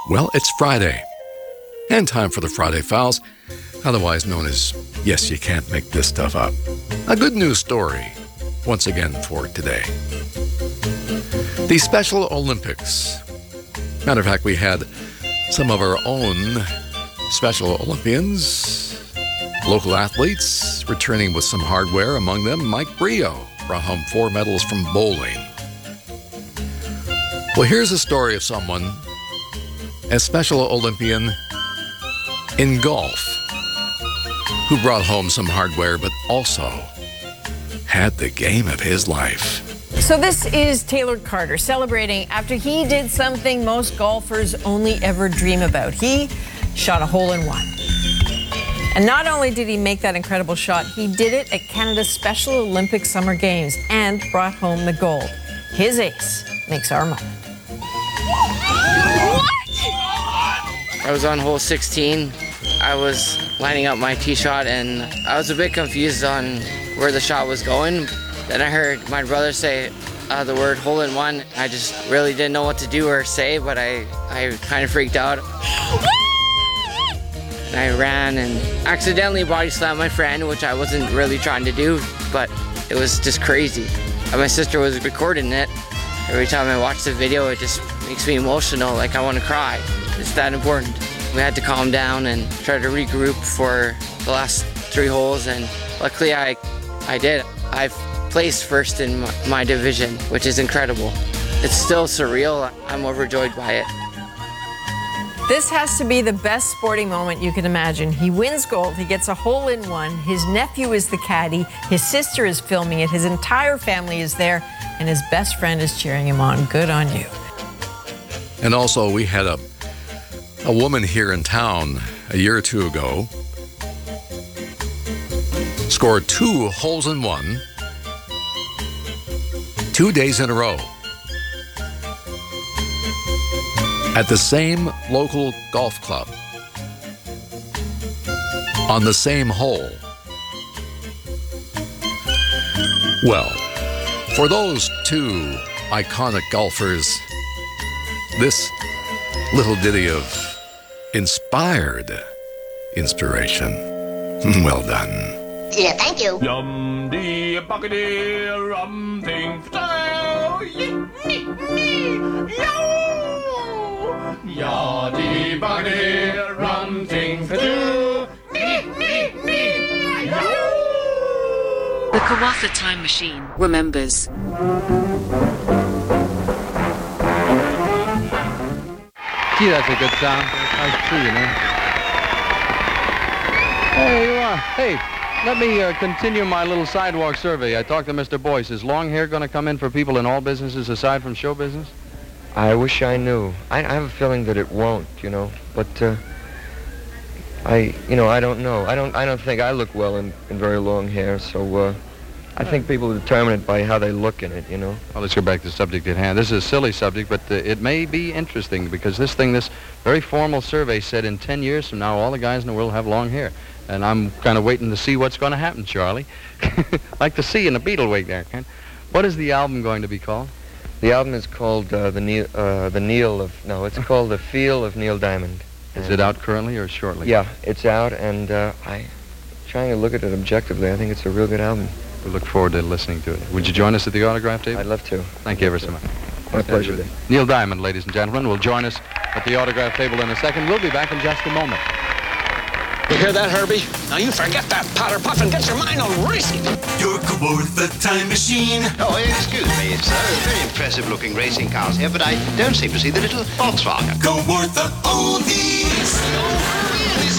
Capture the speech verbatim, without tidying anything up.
Well, it's Friday, and time for the Friday Files, otherwise known as Yes, You Can't Make This Stuff Up. A good news story, once again, for today. The Special Olympics. Matter of fact, we had some of our own Special Olympians, local athletes, returning with some hardware. Among them, Mike Brio brought home four medals from bowling. Well, here's a story of someone, a Special Olympian in golf, who brought home some hardware, but also had the game of his life. So this is Taylor Carter celebrating after he did something most golfers only ever dream about. He shot a hole-in-one. And not only did he make that incredible shot, he did it at Canada's Special Olympic Summer Games and brought home the gold. His ace makes our moment. I was on hole sixteen. I was lining up my tee shot and I was a bit confused on where the shot was going. Then I heard my brother say uh, the word hole in one. I just really didn't know what to do or say, but I, I kind of freaked out. And I ran and accidentally body slammed my friend, which I wasn't really trying to do, but it was just crazy. And my sister was recording it. Every time I watch the video, it just makes me emotional, like I want to cry. It's that important. We had to calm down and try to regroup for the last three holes, and luckily I, I did. I've placed first in my, my division, which is incredible. It's still surreal. I'm overjoyed by it. This has to be the best sporting moment you can imagine. He wins gold, he gets a hole-in-one, his nephew is the caddy, his sister is filming it, his entire family is there, and his best friend is cheering him on. Good on you. And also, we had a, a woman here in town a year or two ago, scored two holes in one, two days in a row, at the same local golf club, on the same hole. Well, for those two iconic golfers, this little ditty of inspired inspiration. Well done. Yeah, thank you. Yum dee buckety rum thing Ya dee buckety rum thing The Kawatha Time Machine remembers. Gee, that's a good sound. Nice to see you, man. Hey, you are. Hey, let me uh, continue my little sidewalk survey. I talked to Mister Boyce. Is long hair going to come in for people in all businesses aside from show business? I wish I knew. I, I have a feeling that it won't, you know. But uh, I, you know, I don't know. I don't. I don't think I look well in, in very long hair. So uh, I think people determine it by how they look in it, you know. Well, let's go back to the subject at hand. This is a silly subject, but uh, it may be interesting because this thing, this very formal survey said in ten years from now, all the guys in the world have long hair. And I'm kind of waiting to see what's going to happen, Charlie. Like to see in the Beatle wig there, Ken. What is the album going to be called? The album is called uh, the Neil, uh, the Neil of. No, it's called The Feel of Neil Diamond. Is it out currently or shortly? Yeah, it's out, and uh, I, trying to look at it objectively, I think it's a real good album. We look forward to listening to it. Would you join us at the autograph table? I'd love to. Thank you ever so much. My pleasure. Neil Diamond, ladies and gentlemen, will join us at the autograph table in a second. We'll be back in just a moment. You hear that, Herbie? Now you forget that powder puff and get your mind on racing. Your Kawatha Time Machine. Oh, excuse me, sir. Very impressive looking racing cars here, but I don't seem to see the little Volkswagen. Kawatha Oldies.